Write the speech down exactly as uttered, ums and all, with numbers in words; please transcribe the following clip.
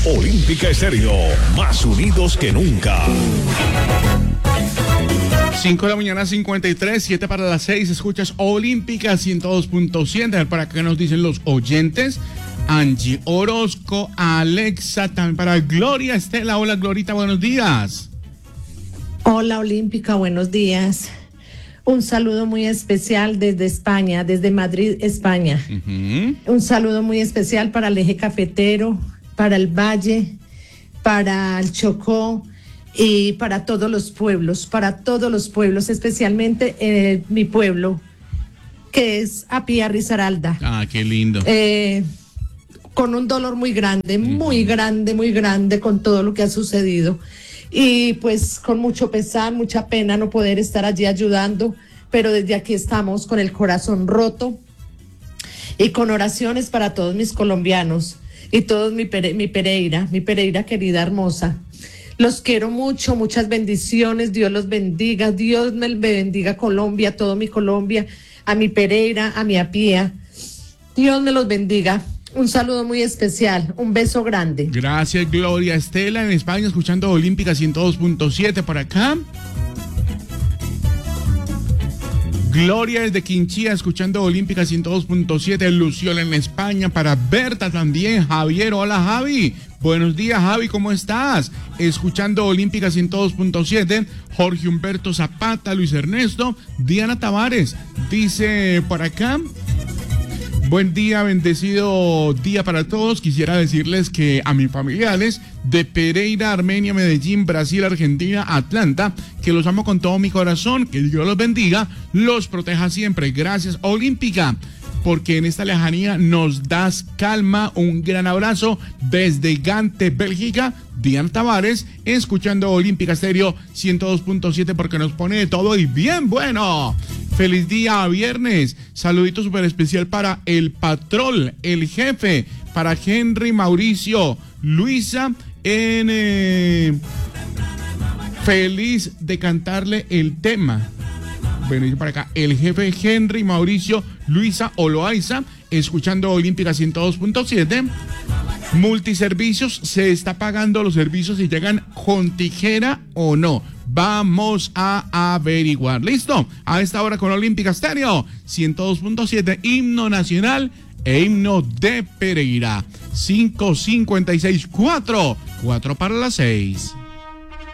Olímpica Estéreo, más unidos que nunca. cinco de la mañana, cincuenta y tres, siete para las seis. Escuchas Olímpica ciento dos punto siete. Para qué nos dicen los oyentes. Angie Orozco, Alexa, también para Gloria Estela. Hola, Glorita, buenos días. Hola, Olímpica, buenos días. Un saludo muy especial desde España, desde Madrid, España. Uh-huh. Un saludo muy especial para el eje cafetero, para el Valle, para el Chocó y para todos los pueblos, para todos los pueblos, especialmente eh, mi pueblo, que es Apía Risaralda. Ah, qué lindo. Eh, con un dolor muy grande, muy uh-huh. grande, muy grande con todo lo que ha sucedido. Y pues con mucho pesar, mucha pena no poder estar allí ayudando, pero desde aquí estamos con el corazón roto y con oraciones para todos mis colombianos y todos mi, Pere, mi Pereira, mi Pereira querida, hermosa. Los quiero mucho, muchas bendiciones, Dios los bendiga, Dios me bendiga Colombia, todo mi Colombia, a mi Pereira, a mi Apía, Dios me los bendiga. Un saludo muy especial, un beso grande. Gracias, Gloria Estela, en España, escuchando Olímpica ciento dos punto siete por acá. Gloria desde Quinchía, escuchando Olímpica ciento dos punto siete. Luciola en España, para Berta también. Javier, hola Javi. Buenos días, Javi, ¿cómo estás? Escuchando Olímpica ciento dos punto siete. Jorge Humberto Zapata, Luis Ernesto, Diana Tavares, dice por acá. Buen día, bendecido día para todos. Quisiera decirles que a mis familiares de Pereira, Armenia, Medellín, Brasil, Argentina, Atlanta, que los amo con todo mi corazón, que Dios los bendiga, los proteja siempre. Gracias, Olímpica, porque en esta lejanía nos das calma. Un gran abrazo desde Gante, Bélgica. Diana Tavares, escuchando Olímpica Estéreo ciento dos punto siete, porque nos pone de todo y bien bueno. Feliz día, viernes. Saludito súper especial para el patrón, el jefe, para Henry, Mauricio, Luisa, en eh, feliz de cantarle el tema. Bueno, dice para acá, el jefe Henry, Mauricio, Luisa o Loaiza, escuchando Olímpica ciento dos punto siete. Multiservicios, se está pagando los servicios si llegan con tijera o no. Vamos a averiguar. ¿Listo? A esta hora con Olímpica Estéreo ciento dos punto siete, himno nacional e himno de Pereira. cinco cincuenta y seis, cuatro, cuatro para las seis.